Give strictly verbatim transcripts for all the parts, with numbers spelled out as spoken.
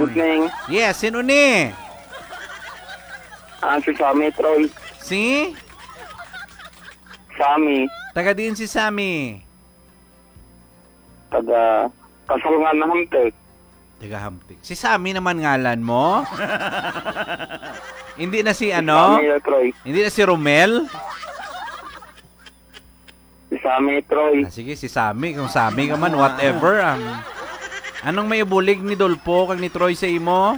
Good morning. Yes, sino ni? Ah, si Sammy Troy. Si? Sammy. Taga din si Sammy. Taga Kasalungan na Hamtek. Taga Hamtik. Si Sammy naman ngalan mo? Hindi na si ano? Sammy Troy. Hindi na si Romel? Si Sammy Troy. Ah, sige, si Sammy. Kung Sammy ka man, whatever. Um, anong may bulig ni Dolpo kag ni Troy sa imo?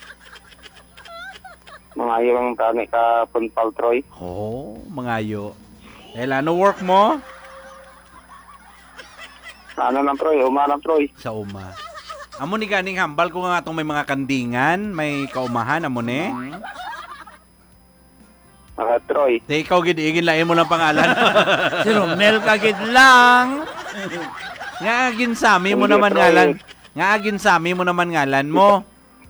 Mga yung tani ka Punpal Troy. Oh, mangayo. Eh, ano work mo? Ano lang Troy? Umarang Troy. Sa uma. Amo ni ganing hambal ko nga itong may mga kandingan, may kaumahan, amo ni? Mga Troy. Te, ikaw gid igin lain mo lang pangalan. Si Romel kagid lang. Nga agin Sami mo Hindi, naman Troy. ngalan. Nga agin Sami mo naman ngalan mo.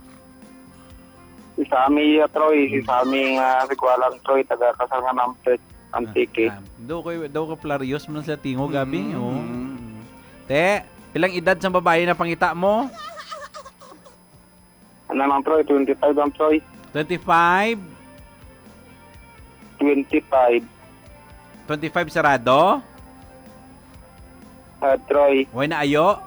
Si Sammy uh, Troy. Si Sammy nga si Kualang Troy. Taga Kasalungan Hamtek. Antike. Ah, do ko do ko plarios mo sa tingo gabi. Oh. Te, ilang edad sa babae na pangita mo? Ano lang Troy? twenty-five lang Troy. twenty-five? twenty-five. twenty-five sarado? Uh, Troy. Way na ayo?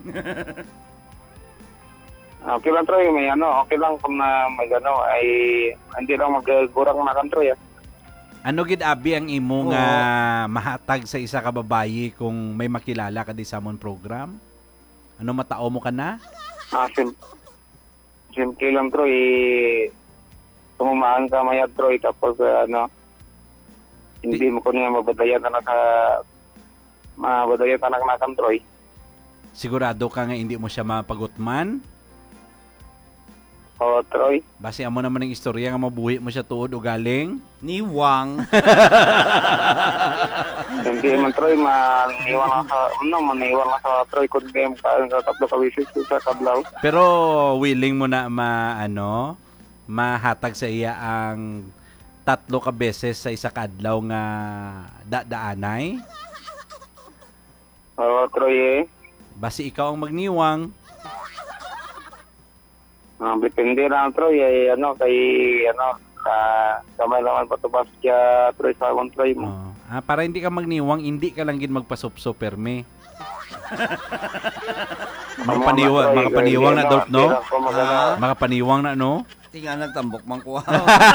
Okay lang Troy. May ano. Okay lang kung na may ano ay hindi lang magagurang na kan Troy. Ah. Ano gid abi ang imo nga mahatag sa isa ka babayi kung may makilala ka di sa amon program? Ano matao mo ka na? Ah, sim simple lang Troy. Tumamaan ka mayag Troy tapos uh, ano hindi mo ko niya mabadayan na naka mabadayan na nakanakan Troy. Sigurado ka nga hindi mo siya mapagutman? O Troy. Base amo naman ng istorya nga mabuhi mo siya tuod o galing niwang. Hindi man Troy maniwan na sa ano maniwan na sa Troy kung game ka sa tatlo ka wisis sa Kablaw. Pero willing mo na ma ano mahatag sa iya ang tatlo ka beses sa isa ka adlaw nga da-daanay? O Troy eh. Base ikaw ang magniwang. Uh, depende na Troy ay ano kay ano ka kamay naman patubas kaya Troy sa akong Troy mo. Oh. Ah, para hindi ka magniwang, hindi ka lang gid magpasupso perme. Mga paniwang, mga paniwang na dot no? Ah. Mga paniwang na no? Tinga nagtambok man ko.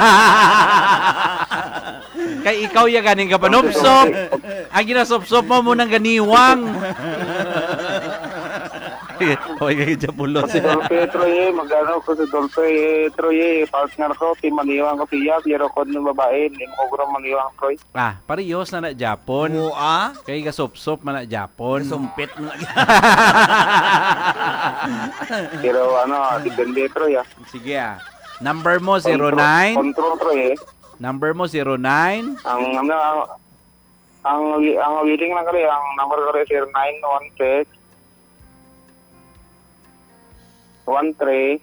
Kay ikaw ya ganing ka panupsop. Ang ginasopsop mo munang ganiwang. Hoy kay Japulo. Si Dolpe Troy eh, magano ko si Dolpe Troy eh, partner ko, ti maniwang ko siya, pero ko ng babae, hindi mo ko guro maniwang Troy. Ah, parehas na na Japon. Oo ah. Kay gasopsop man na Japon. Sumpit mo na. Pero ano, depende Troy ah. Sige ah. Number mo zero nine. Control Troy eh. Number mo zero nine. Ang ano, ang ang, ang willing lang kali, ang number ko rin zero nine one six one three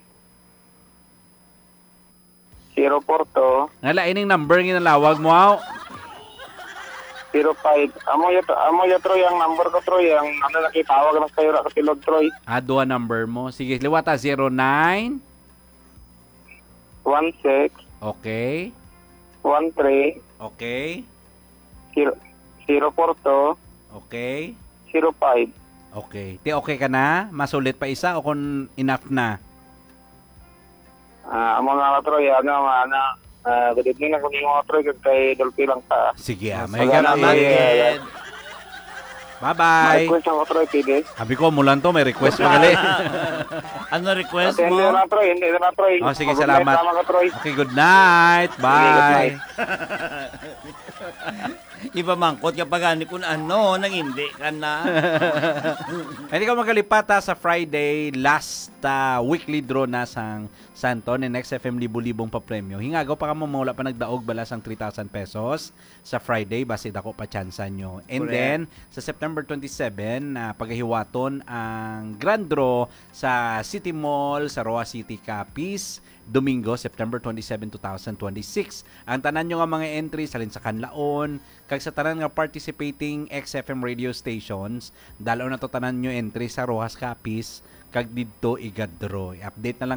zero four two Ngala ining number nga nalawag mo aw. zero five. Amo ya amo ya Troy ang number ko Troy, ang ano nakitawag lang kayo ra katilog Troy. Ah, duha number mo. Sige, liwata zero nine. one six Okay. one three Okay. zero four two Okay. zero five. Okay. Ti okay ka na? Masulit pa isa o kung enough na? Ah, amo nga Troy, ano ano ah good evening na kung mga Troy kay Dolphy lang ta. Sige ah. May Salamat, gabi. eh. Bye-bye. Request ako Troy pide. Sabi ko, mulan to. May request pa gali. Ano request Hindi mo? na Troy, hindi na Troy. Oh, sige, Mag-good salamat. night, Salamat ka Troy. Okay, good night. Sige, good Bye. night. Iba mangkot kapag ani kun ano nang hindi ka na. Hindi ka magkalipat ha, sa Friday, last uh, weekly draw na sang Santon and X F M libo-libong pa premyo. Hingagaw pa ka mo mula pa nagdaog balas ang three thousand pesos sa Friday, base dako pa tsansan nyo. And Correct. then, sa September twenty-seven, uh, paghiwaton ang grand draw sa City Mall, sa Roa City, Capiz, Domingo, September twenty-seven, twenty twenty-six. Ang tanan nyo nga mga entries, salin sa Kanlaon, kag sa tanan nga participating X F M radio stations, dalaw na to tanan nyo entry sa Rojas Capiz, kag didto igadro. I-update na lang